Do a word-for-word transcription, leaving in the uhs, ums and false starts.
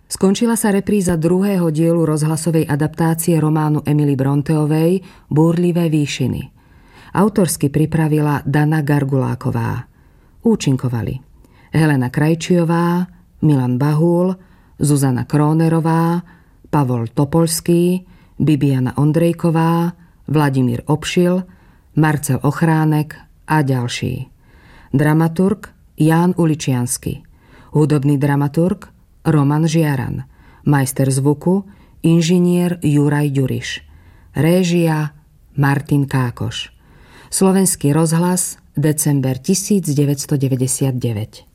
Skončila sa repríza druhého dielu rozhlasovej adaptácie románu Emily Bronteovej Búrlivé výšiny. Autorsky pripravila Dana Garguláková. Účinkovali Helena Krajčiová, Milan Bahúl, Zuzana Krónerová, Pavol Topolský, Bibiana Ondrejková, Vladimír Obšil, Marcel Ochránek a ďalší. Dramaturg Ján Uličiansky. Hudobný dramaturg Roman Žiaran. Majster zvuku inžinier Juraj Ďuriš. Réžia Martin Kákoš. Slovenský rozhlas, december devätnásťstodeväťdesiatdeväť.